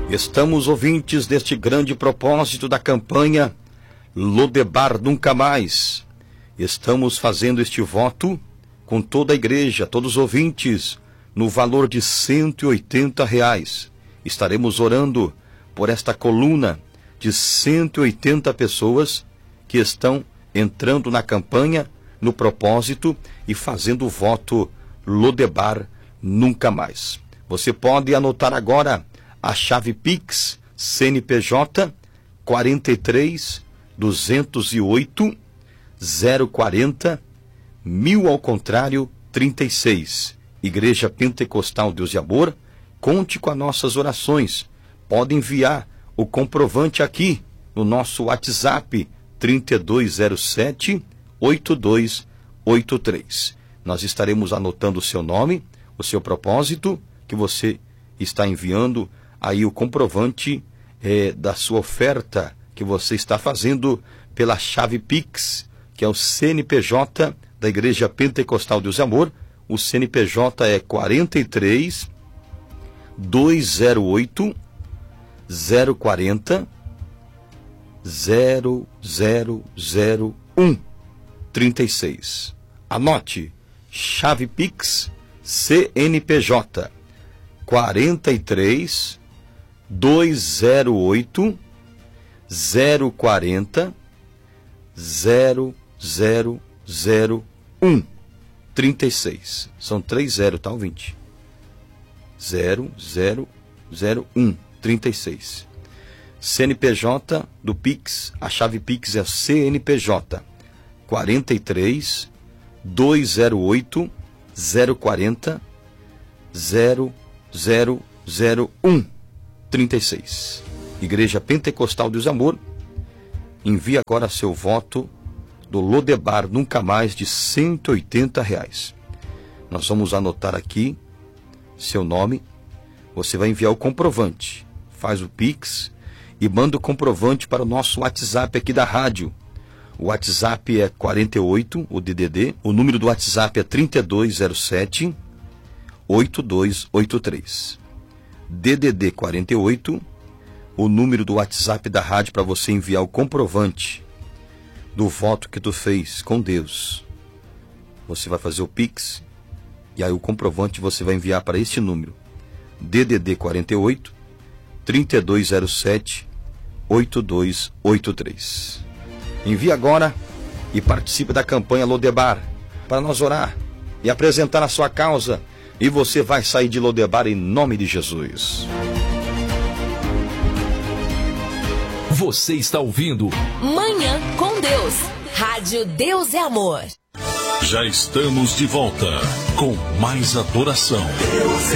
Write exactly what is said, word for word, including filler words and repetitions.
Estamos ouvintes deste grande propósito da campanha Lodebar Nunca Mais. Estamos fazendo este voto com toda a igreja, todos os ouvintes, no valor de cento e oitenta reais. Estaremos orando por esta coluna de cento e oitenta pessoas que estão entrando na campanha, no propósito e fazendo o voto Lodebar Nunca Mais. Você pode anotar agora a chave Pix C N P J quarenta e três, duzentos e oito, zero quarenta, mil ao contrário, trinta e seis. Igreja Pentecostal Deus de Amor, conte com as nossas orações. Pode enviar o comprovante aqui no nosso WhatsApp trinta e dois zero sete, oitenta e dois oitenta e três. Nós estaremos anotando o seu nome, o seu propósito, que você está enviando aí o comprovante eh, da sua oferta que você está fazendo pela chave Pix, que é o C N P J da Igreja Pentecostal Deus e Amor. O C N P J é quarenta e três, duzentos e oito, zero quarenta, zero zero zero um, trinta e seis. Anote, chave Pix C N P J quarenta e três, duzentos e oito, zero quarenta, zero zero zero um, trinta e seis. São três zero, tá, ouvinte? zero zero zero um, trinta e seis. C N P J do Pix, a chave Pix é C N P J quarenta e três, duzentos e oito, zero quarenta, zero zero zero um, trinta e seis. Igreja Pentecostal Deus e Amor, envie agora seu voto do Lodebar Nunca Mais de cento e oitenta reais. Nós vamos anotar aqui seu nome. Você vai enviar o comprovante, faz o Pix e manda o comprovante para o nosso WhatsApp aqui da rádio. O WhatsApp é quarenta e oito, o D D D, o número do WhatsApp é trinta e dois zero sete, oitenta e dois oitenta e três. D D D quarenta e oito, o número do WhatsApp da rádio para você enviar o comprovante do voto que tu fez com Deus. Você vai fazer o Pix e aí o comprovante você vai enviar para este número. D D D quarenta e oito, trinta e dois zero sete, oitenta e dois oitenta e três. Envie agora e participe da campanha Lodebar para nós orar e apresentar a sua causa, e você vai sair de Lodebar em nome de Jesus. Você está ouvindo Manhã com Deus. Rádio Deus é Amor. Já estamos de volta com mais adoração. Deus é